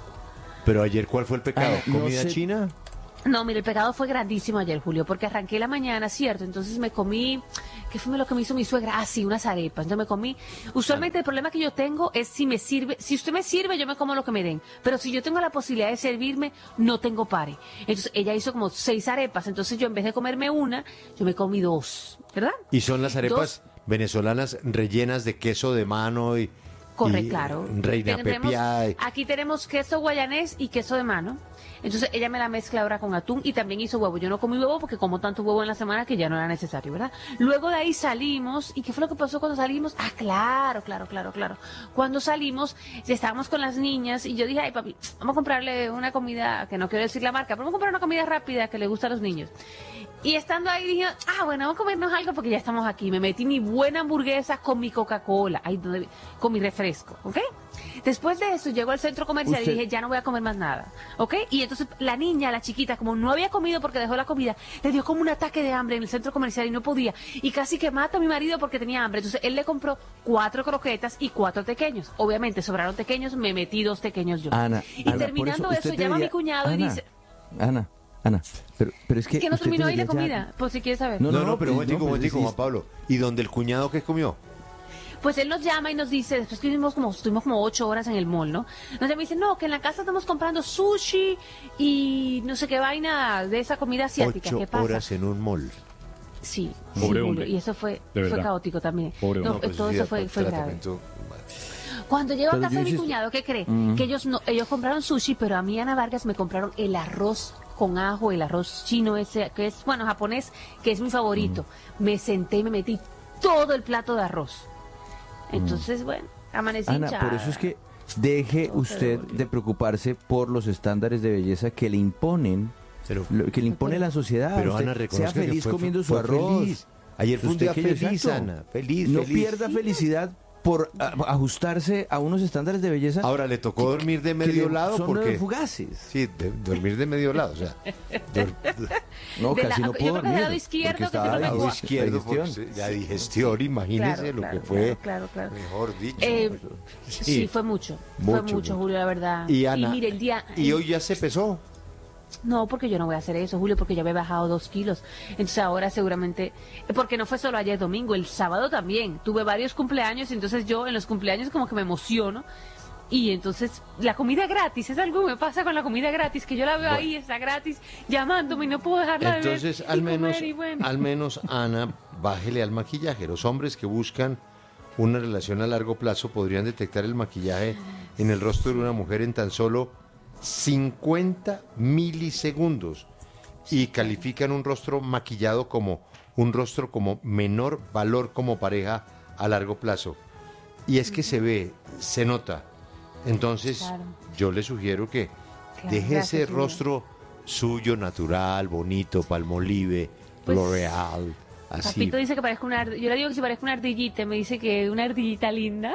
Pero ayer, ¿cuál fue el pecado? Ah, no ¿Comida sé. china? No, mire, el pecado fue grandísimo ayer, Julio, porque arranqué la mañana, ¿cierto? Entonces me comí, ¿qué fue lo que me hizo mi suegra? Ah, sí, unas arepas. Entonces me comí. Usualmente el problema que yo tengo es si me sirve, si usted me sirve, yo me como lo que me den. Pero si yo tengo la posibilidad de servirme, no tengo pare. Entonces ella hizo como seis arepas. Entonces yo en vez de comerme una, yo me comí dos, ¿verdad? Y son las arepas Dos. venezolanas rellenas de queso de mano y... Corre, y claro. Reina Tenemos- pepiada. y- Aquí tenemos queso guayanés y queso de mano. Entonces ella me la mezcla ahora con atún y también hizo huevo. Yo no comí huevo porque como tanto huevo en la semana que ya no era necesario, ¿verdad? Luego de ahí salimos. ¿Y qué fue lo que pasó cuando salimos? Ah, claro, claro, claro, claro. Cuando salimos, ya estábamos con las niñas y yo dije, ay papi, vamos a comprarle una comida, que no quiero decir la marca, pero vamos a comprar una comida rápida que le gusta a los niños. Y estando ahí dije, ah, bueno, vamos a comernos algo porque ya estamos aquí. Me metí mi buena hamburguesa con mi Coca-Cola, ahí donde- con mi refresco, ¿ok? Después de eso llego al centro comercial Usted- y dije, ya no voy a comer más nada, ¿ok? Y entonces la niña, la chiquita, como no había comido porque dejó la comida, le dio como un ataque de hambre en el centro comercial y no podía. Y casi que mata a mi marido porque tenía hambre. Entonces él le compró cuatro croquetas y cuatro tequeños. Obviamente sobraron tequeños, me metí dos tequeños yo. Ana, y Ana, por terminando usted eso, llama a mi debería- cuñado y Ana, dice, Ana, Ana, pero, pero es que... que no usted terminó ahí la debería ya- comida, por si quieres saber. No, No, no, no, pero un pues, momentico, no, un pues, momentico, sí, Juan Pablo. ¿Y donde el cuñado qué comió? Pues él nos llama y nos dice, después que vivimos como, estuvimos como ocho horas en el mall, ¿no? Nos llama y dice, no, que en la casa estamos comprando sushi y no sé qué vaina de esa comida asiática. Ocho ¿Qué pasa? horas en un mall. Sí, Pobre sí, Julio, hombre. y eso fue, De fue verdad. caótico también. Pobre No, hombre. pues todo sí, eso fue, fue grave. tratamiento- Cuando llego a Pero casa yo de mi insisto- cuñado, ¿qué cree? Mm. Que ellos no, ellos compraron sushi, pero a mí, Ana Vargas, me compraron el arroz con ajo, el arroz chino ese, que es, bueno, japonés, que es mi favorito. Mm. Me senté y me metí todo el plato de arroz. Entonces, bueno, amanecí Ana, hinchada. por eso es que deje usted de preocuparse por los estándares de belleza que le imponen, Pero- lo- que le impone la sociedad. Pero Usted Ana, sea reconozca que feliz fue- comiendo su fue arroz. feliz. Ayer fue un Usted día que- feliz, exacto. Ana. Feliz, No feliz. pierda felicidad por a- ajustarse a unos estándares de belleza. Ahora, ¿le tocó dormir de que medio le- lado? son Porque... fugaces. Sí, de- dormir de medio lado, o sea... dor- No, De casi la- no yo puedo creo que del lado dormir, izquierdo, porque que estaba se lo la lado mejor. izquierdo, digestión. porque la digestión, imagínese Claro, lo claro, que fue, claro, claro, claro. mejor dicho. Eh, Sí. sí, fue mucho. fue Mucho, mucho, mucho. Julio, la verdad. Y Ana, mire, el día... y hoy ya se pesó. No, porque yo no voy a hacer eso, Julio, porque yo había bajado dos kilos. Entonces ahora seguramente, porque no fue solo ayer domingo, el sábado también. Tuve varios cumpleaños, y entonces yo en los cumpleaños como que me emociono. Y entonces la comida gratis, es algo que me pasa con la comida gratis, que yo la veo Bueno. ahí, está gratis, llamándome y no puedo dejarla de ver. Entonces, y al menos, comer, y bueno. al menos, Ana, bájele al maquillaje. Los hombres que buscan una relación a largo plazo podrían detectar el maquillaje en el rostro de una mujer en tan solo cincuenta milisegundos y califican un rostro maquillado como un rostro como menor valor como pareja a largo plazo. Y es que se ve, se nota. Entonces, Claro. yo le sugiero que Claro, deje gracias, ese Julio. rostro suyo, natural, bonito, Palmolive, Pues, L'Oreal, así. Papito dice que parezco una ard- yo le digo que si parezco una ardillita, me dice que una ardillita linda.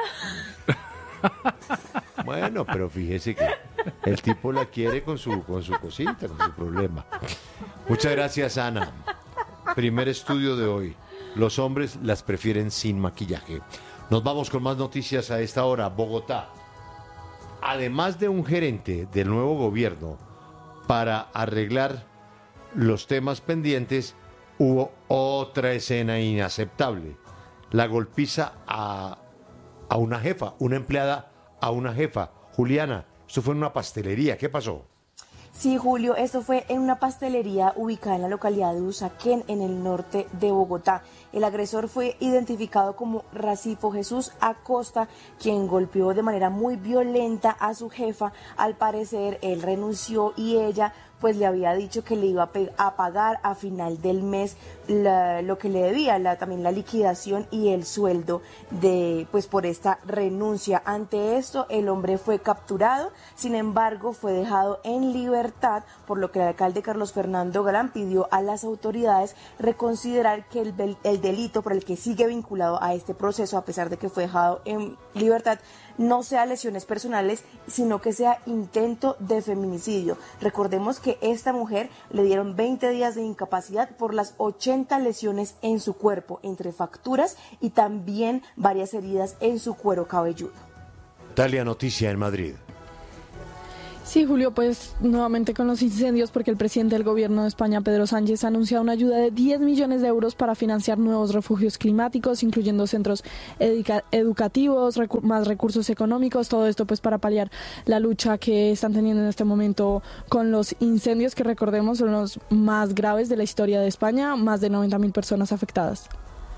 Bueno, pero fíjese que el tipo la quiere con su, con su cosita, con su problema. Muchas gracias, Ana. Primer estudio de hoy. Los hombres las prefieren sin maquillaje. Nos vamos con más noticias a esta hora. Bogotá. Además de un gerente del nuevo gobierno para arreglar los temas pendientes, hubo otra escena inaceptable. La golpiza a, a una jefa, una empleada a una jefa. Juliana, esto fue en una pastelería. ¿Qué pasó? Sí, Julio, esto fue en una pastelería ubicada en la localidad de Usaquén, en el norte de Bogotá. El agresor fue identificado como Racifo Jesús Acosta, quien golpeó de manera muy violenta a su jefa. Al parecer, él renunció y ella pues le había dicho que le iba a, pe- a pagar a final del mes la, lo que le debía, la, también la liquidación y el sueldo de pues por esta renuncia. Ante esto, el hombre fue capturado, sin embargo, fue dejado en libertad, por lo que el alcalde Carlos Fernando Galán pidió a las autoridades reconsiderar que el, el delito por el que sigue vinculado a este proceso, a pesar de que fue dejado en libertad, no sea lesiones personales, sino que sea intento de feminicidio. Recordemos que esta mujer le dieron veinte días de incapacidad por las ochenta lesiones en su cuerpo, entre fracturas y también varias heridas en su cuero cabelludo. Talia, noticia en Madrid. Sí, Julio, pues nuevamente con los incendios, porque el presidente del gobierno de España, Pedro Sánchez, ha anunciado una ayuda de diez millones de euros para financiar nuevos refugios climáticos, incluyendo centros educa- educativos, recu- más recursos económicos, todo esto pues para paliar la lucha que están teniendo en este momento con los incendios, que recordemos son los más graves de la historia de España, más de noventa mil personas afectadas.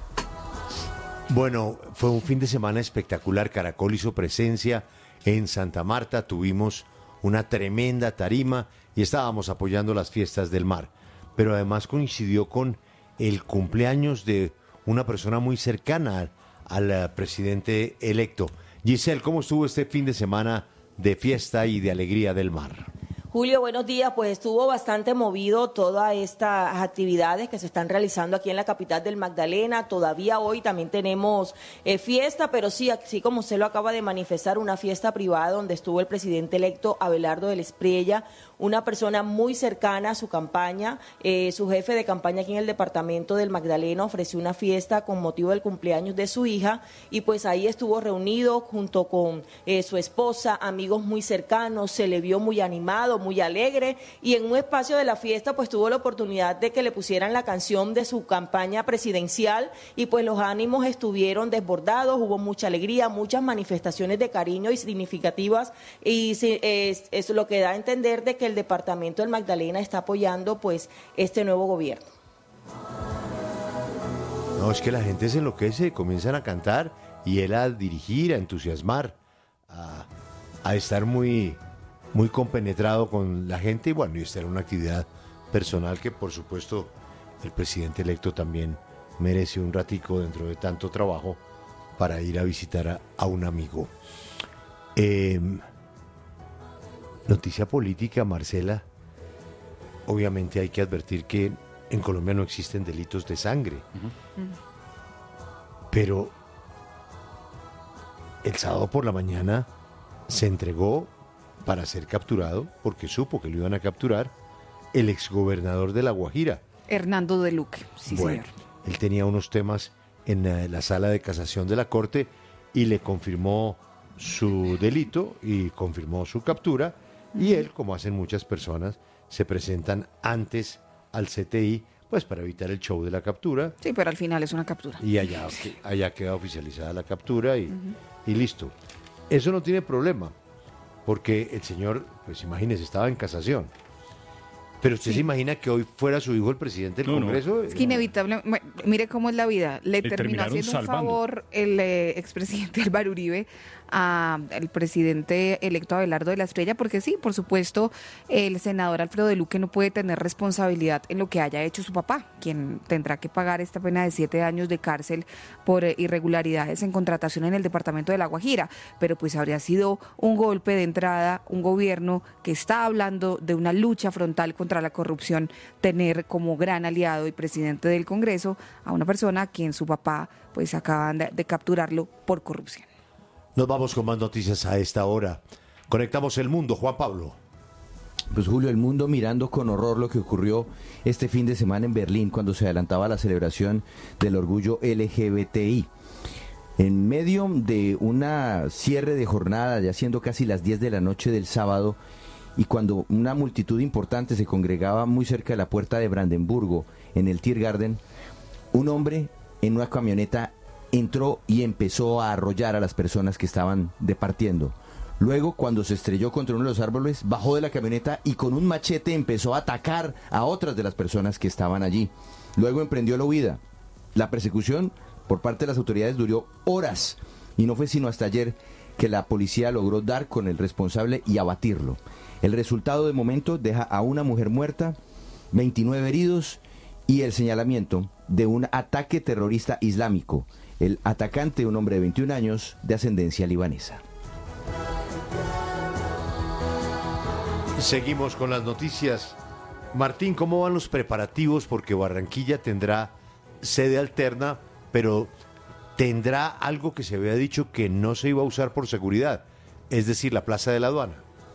Bueno, fue un fin de semana espectacular. Caracol hizo presencia en Santa Marta, tuvimos una tremenda tarima y estábamos apoyando las fiestas del mar. Pero además coincidió con el cumpleaños de una persona muy cercana al, al presidente electo. Giselle, ¿cómo estuvo este fin de semana de fiesta y de alegría del mar? Julio, buenos días. Pues estuvo bastante movido todas estas actividades que se están realizando aquí en la capital del Magdalena. Todavía hoy también tenemos eh, fiesta, pero sí, así como usted lo acaba de manifestar, una fiesta privada donde estuvo el presidente electo Abelardo del Espriella, una persona muy cercana a su campaña. Eh, su jefe de campaña aquí en el departamento del Magdalena ofreció una fiesta con motivo del cumpleaños de su hija y pues ahí estuvo reunido junto con eh, su esposa, amigos muy cercanos, se le vio muy animado, muy alegre, y en un espacio de la fiesta pues tuvo la oportunidad de que le pusieran la canción de su campaña presidencial y pues los ánimos estuvieron desbordados, hubo mucha alegría, muchas manifestaciones de cariño y significativas, y es, es lo que da a entender de que el departamento del Magdalena está apoyando pues este nuevo gobierno. No, es que la gente se enloquece, comienzan a cantar y él a dirigir, a entusiasmar, a, a estar muy, muy compenetrado con la gente y bueno, y esta era una actividad personal que por supuesto el presidente electo también merece un ratico dentro de tanto trabajo para ir a visitar a, a un amigo. Eh, noticia política, Marcela. Obviamente hay que advertir que en Colombia no existen delitos de sangre. Uh-huh. Pero el sábado por la mañana se entregó para ser capturado, porque supo que lo iban a capturar, el exgobernador de La Guajira. Hernando de Luque, sí, bueno, señor. Él tenía unos temas en la, la sala de casación de la Corte y le confirmó su delito y confirmó su captura. Uh-huh. Y él, como hacen muchas personas, se presentan antes al C T I, pues para evitar el show de la captura. Sí, pero al final es una captura. Y allá, allá queda oficializada la captura y, uh-huh. y listo. Eso no tiene problema, porque el señor, pues imagínese, estaba en casación. Pero usted sí. se imagina que hoy fuera su hijo el presidente del no, Congreso. No. Es que inevitable, mire cómo es la vida. Le, Le terminó haciendo salvando. un favor el eh, expresidente Álvaro Uribe al presidente electo Abelardo de la Espriella, porque sí, por supuesto, el senador Alfredo de Luque no puede tener responsabilidad en lo que haya hecho su papá, quien tendrá que pagar esta pena de siete años de cárcel por eh, irregularidades en contratación en el departamento de La Guajira, pero pues habría sido un golpe de entrada, un gobierno que está hablando de una lucha frontal contra la corrupción, tener como gran aliado y presidente del Congreso a una persona a quien su papá pues acaban de, de capturarlo por corrupción. Nos vamos con más noticias a esta hora. Conectamos el mundo, Juan Pablo. Pues Julio, el mundo mirando con horror lo que ocurrió este fin de semana en Berlín cuando se adelantaba la celebración del orgullo L G B T I. En medio de una cierre de jornada, ya siendo casi las diez de la noche del sábado, y cuando una multitud importante se congregaba muy cerca de la puerta de Brandenburgo, en el Tiergarten, un hombre en una camioneta entró y empezó a arrollar a las personas que estaban departiendo. Luego, cuando se estrelló contra uno de los árboles, bajó de la camioneta y con un machete empezó a atacar a otras de las personas que estaban allí. Luego emprendió la huida. La persecución por parte de las autoridades duró horas y no fue sino hasta ayer que la policía logró dar con el responsable y abatirlo. El resultado de momento deja a una mujer muerta, veintinueve heridos y el señalamiento de un ataque terrorista islámico. El atacante, un hombre de veintiún años de ascendencia libanesa. Seguimos con las noticias. Martín, ¿cómo van los preparativos? Porque Barranquilla tendrá sede alterna, pero tendrá algo que se había dicho que no se iba a usar por seguridad, es decir, la Plaza de la Aduana.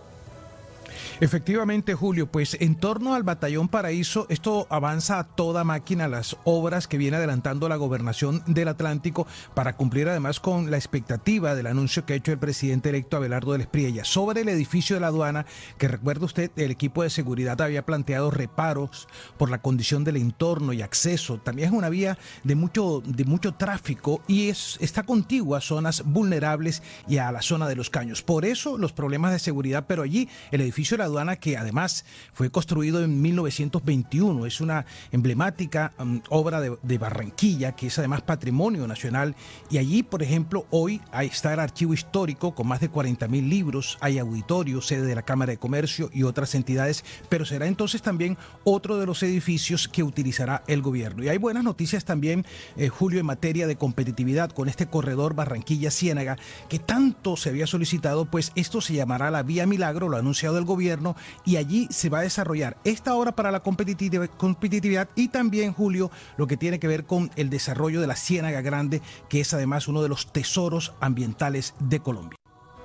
Efectivamente, Julio, pues en torno al Batallón Paraíso, esto avanza a toda máquina, las obras que viene adelantando la Gobernación del Atlántico para cumplir además con la expectativa del anuncio que ha hecho el presidente electo Abelardo del Espriella sobre el edificio de la aduana, que recuerda usted, el equipo de seguridad había planteado reparos por la condición del entorno y acceso. También es una vía de mucho, de mucho tráfico y es, está contigua a zonas vulnerables y a la zona de los caños. Por eso los problemas de seguridad, pero allí el edificio de la aduana, que además fue construido en mil novecientos veintiuno, es una emblemática um, obra de, de Barranquilla, que es además patrimonio nacional, y allí, por ejemplo, hoy ahí está el archivo histórico con más de cuarenta mil libros, hay auditorio, sede de la Cámara de Comercio y otras entidades, pero será entonces también otro de los edificios que utilizará el gobierno. Y hay buenas noticias también, eh, Julio, en materia de competitividad con este corredor Barranquilla-Ciénaga, que tanto se había solicitado, pues esto se llamará la Vía Milagro, lo ha anunciado el gobierno, y allí se va a desarrollar esta obra para la competitividad y también, Julio, lo que tiene que ver con el desarrollo de la Ciénaga Grande, que es además uno de los tesoros ambientales de Colombia.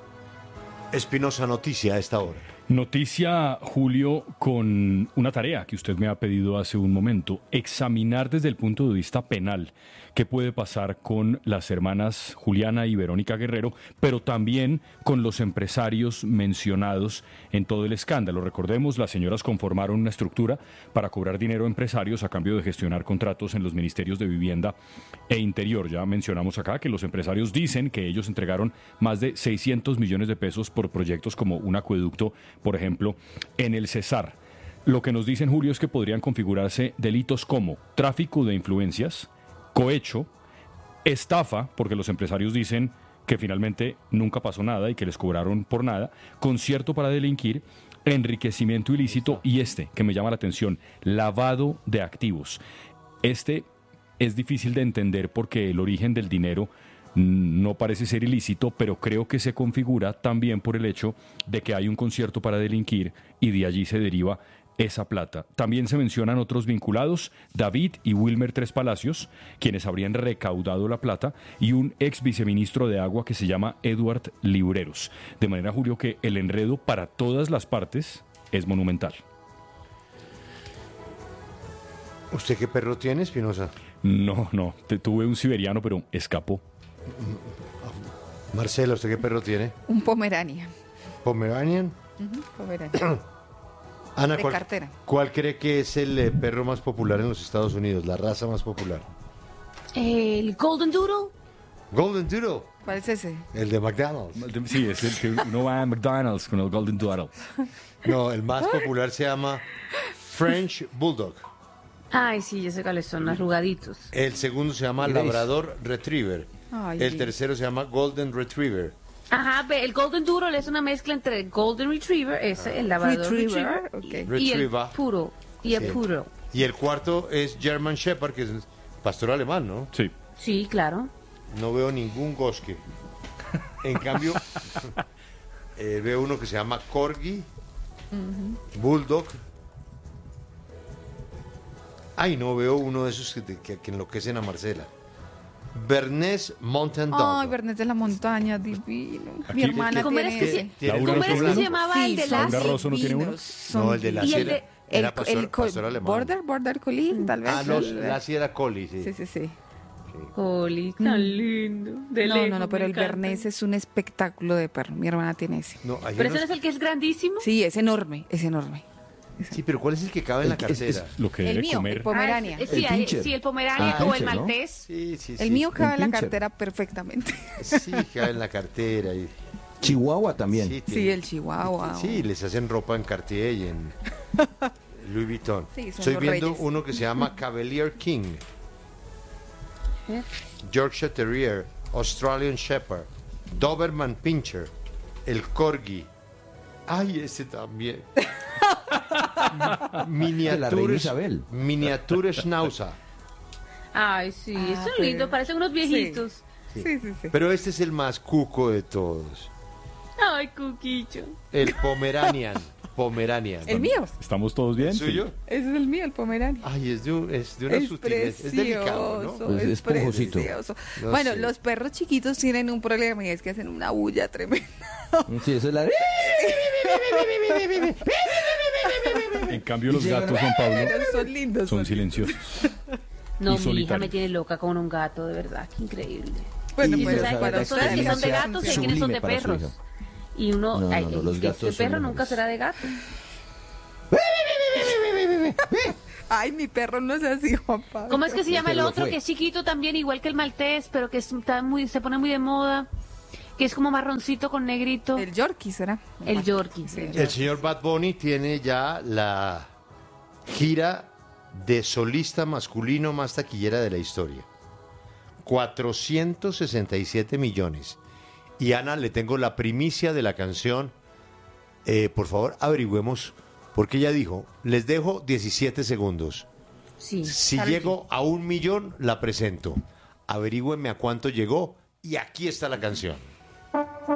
Espinosa, noticia a esta hora. Noticia, Julio, con una tarea que usted me ha pedido hace un momento, examinar desde el punto de vista penal qué puede pasar con las hermanas Juliana y Verónica Guerrero, pero también con los empresarios mencionados en todo el escándalo. Recordemos, las señoras conformaron una estructura para cobrar dinero a empresarios a cambio de gestionar contratos en los ministerios de Vivienda e Interior. Ya mencionamos acá que los empresarios dicen que ellos entregaron más de seiscientos millones de pesos por proyectos como un acueducto, por ejemplo, en el Cesar. Lo que nos dicen, Julio, es que podrían configurarse delitos como tráfico de influencias, cohecho, estafa, porque los empresarios dicen que finalmente nunca pasó nada y que les cobraron por nada, concierto para delinquir, enriquecimiento ilícito y este, que me llama la atención, lavado de activos. Este es difícil de entender porque el origen del dinero no parece ser ilícito, pero creo que se configura también por el hecho de que hay un concierto para delinquir y de allí se deriva esa plata. También se mencionan otros vinculados, David y Wilmer Tres Palacios, quienes habrían recaudado la plata, y un ex viceministro de Agua que se llama Edward Libreros. De manera, Julio, que el enredo para todas las partes es monumental. ¿Usted qué perro tiene, Espinosa? No, no, te, tuve un siberiano, pero escapó. Marcela, ¿usted qué perro tiene? Un Pomeranian. ¿Pomeranian? Uh-huh, Pomeranian. Ana, de ¿cuál, cartera. ¿cuál cree que es el eh, perro más popular en los Estados Unidos, la raza más popular? El Golden Doodle. Golden Doodle. ¿Cuál es ese? El de McDonald's. Sí, es el que uno va a McDonald's con el Golden Doodle. No, el más popular se llama French Bulldog. Ay, sí, yo sé cuáles son, arrugaditos. El segundo se llama Labrador Retriever. Ay, el sí. tercero se llama Golden Retriever. Ajá, ve, el Golden Doodle es una mezcla entre el Golden Retriever, ese, el Labrador Retriever, Retriever, okay. y el Retriever. Poodle. Y el Sí. Poodle. Y el cuarto es German Shepherd, que es pastor alemán, ¿no? Sí. Sí, claro. No veo ningún Goske. En cambio, eh, veo uno que se llama Corgi, uh-huh. Bulldog. Ay, no veo uno de esos que, que, que enloquecen a Marcela. Bernés Mountain Dog. Ay, Bernés de la Montaña, divino. Aquí- Mi hermana ¿Cómo era tiene que se, ese. ¿Tiene ¿cómo uno era que blanco? se llamaba el de Sí, la... son ¿Laura Rosso no tiene uno? divinos, son No, el de la Y el Sierra. de- Era el, pastor, el co- pastor alemán. Border, Border Collie, tal vez. Ah, no, el- la Sierra Collie, sí. Sí, sí, sí. Oli, tan lindo. De No, lejos, no, no, me pero el encanta. Bernés es un espectáculo de perro. Mi hermana tiene ese. No, hay Pero unos- ese no es el que es grandísimo. Sí, es enorme, es enorme. Sí, pero ¿cuál es el que cabe en la El que es- cartera? es- Lo que El debe mío, comer. el Pomerania. Ah, sí, El hay- pincher. sí, el Pomerania Ah, o el pincher, ¿no? maltés. Sí, sí, sí. El mío cabe en la pincher. cartera perfectamente. Sí, cabe en la cartera. Y... Chihuahua también. Sí, sí, el Chihuahua. Sí, les hacen ropa en Cartier y en Louis Vuitton. Sí, Estoy viendo reyes. uno que se llama Cavalier King, Yorkshire Terrier, Australian Shepherd, Doberman Pinscher, el Corgi. Ay, ese también. Miniature Isabel. Miniature Schnauzer. Ay, sí, Ah, son pero- lindos, parecen unos viejitos. Sí. Sí, sí, sí. Pero este es el más cuco de todos. Ay, Cuquicho. El Pomeranian. Pomeranian. El mío. ¿Estamos todos bien? ¿El suyo? Ese es el mío, el Pomerania. Ay, es de, un- es de una Es sutileza. Es delicado, ¿no? precioso, Es es esponjosito. precioso. No Bueno, sé. los perros chiquitos tienen un problema y es que hacen una bulla tremenda. Sí, eso es la... En cambio, los Y llegan- gatos, Juan Pablo, Pero son lindos. son son silenciosos. No, Y mi hija solitario. me tiene loca con un gato, de verdad, qué increíble. Bueno, Y Y pues usted esa- sabe para que hay la personas que son de experiencia gatos y hay quienes son sublime de para su perros. hija. Y uno, No, no, ay, no, los este gatos son perro nunca mejores. será de gato. Ay, mi perro no es así, Juan Pablo. ¿Cómo es que se llama el Pero lo otro fue. que es chiquito también, igual que el maltés, pero que es- está muy, se pone muy de moda, que es como marroncito con negrito? El Yorkie será. El Yorkie. Sí, el el El señor Bad Bunny tiene ya la gira de solista masculino más taquillera de la historia. cuatrocientos sesenta y siete millones. Y Ana, le tengo la primicia de la canción. Eh, por favor, averigüemos, porque ella dijo, les dejo diecisiete segundos. Sí. Si Claro que llego a un millón, la presento. Averigüenme a cuánto llegó y aquí está la canción.